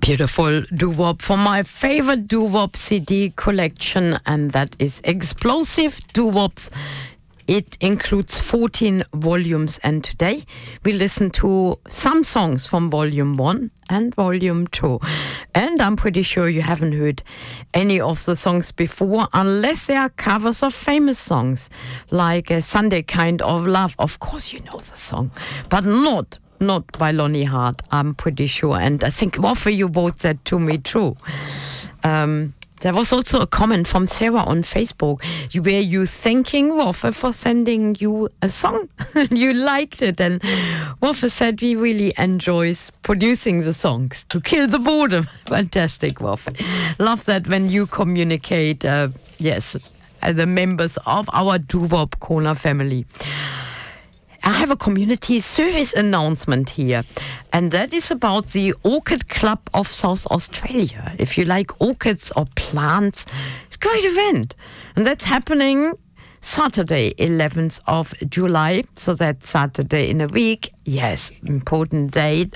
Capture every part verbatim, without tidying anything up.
Beautiful doo-wop from my favorite doo-wop C D collection, and that is Explosive Doo-Wops. It includes fourteen volumes, and today we listen to some songs from volume one and volume two. And I'm pretty sure you haven't heard any of the songs before, unless they are covers of famous songs, like a Sunday Kind of Love. Of course you know the song, but not Not by Lonnie Hart, I'm pretty sure. And I think, Woffe, you wrote that to me too. Um, there was also a comment from Sarah on Facebook. Were you thanking Woffe for sending you a song? You liked it. And Woffe said he really enjoys producing the songs to kill the boredom. Fantastic, Woffe. Love that when you communicate, uh, yes, uh, the members of our Doo-Wop Corner family. I have a community service announcement here, and that is about the Orchid Club of South Australia. If you like orchids or plants, it's a great event. And that's happening Saturday, eleventh of July. So that's Saturday in a week. Yes, important date.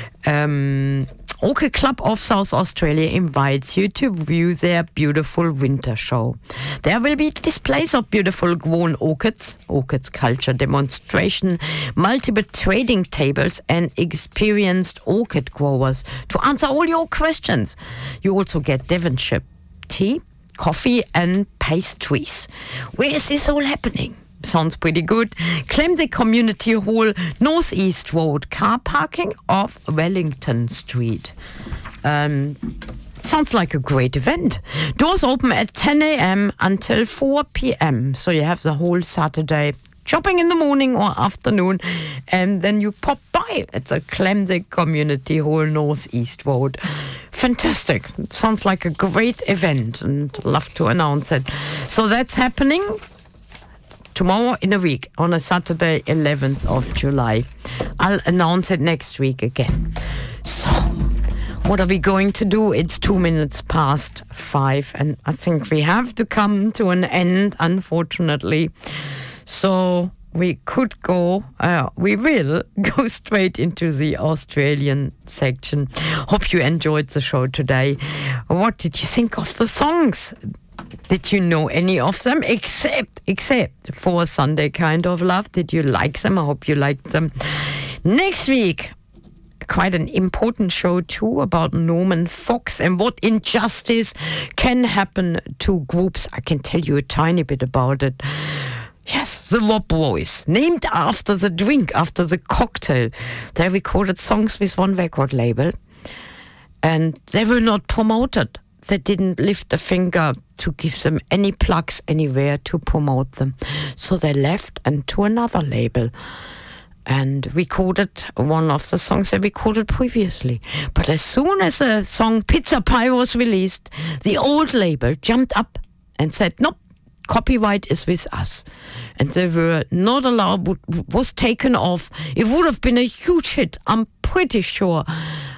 Um, Orchid Club of South Australia invites you to view their beautiful winter show. There will be displays of beautiful grown orchids, orchid culture demonstration, multiple trading tables, and experienced orchid growers to answer all your questions. You also get Devonshire tea, coffee, and pastries. Where is this all happening? Sounds pretty good. Clemsey Community Hall, Northeast Road, car parking off Wellington Street. Um, sounds like a great event. Doors open at ten a.m. until four p.m. So you have the whole Saturday shopping in the morning or afternoon, and then you pop by at the Clemsey Community Hall, Northeast Road. Fantastic. Sounds like a great event, and love to announce it. So that's happening tomorrow in a week, on a Saturday, eleventh of July. I'll announce it next week again. So, what are we going to do? It's two minutes past five, and I think we have to come to an end, unfortunately. So, we could go, uh, we will go straight into the Australian section. Hope you enjoyed the show today. What did you think of the songs? Did you know any of them, except except for Sunday Kind of Love? Did you like them? I hope you liked them. Next week, quite an important show too, about Norman Fox and what injustice can happen to groups. I can tell you a tiny bit about it. Yes, the Wop Boys, named after the drink, after the cocktail. They recorded songs with one record label, and they were not promoted. They didn't lift a finger to give them any plugs anywhere to promote them. So they left and to another label and recorded one of the songs they recorded previously. But as soon as the song Pizza Pie was released, the old label jumped up and said, nope, copyright is with us. And they were not allowed, was taken off. It would have been a huge hit, I'm pretty sure.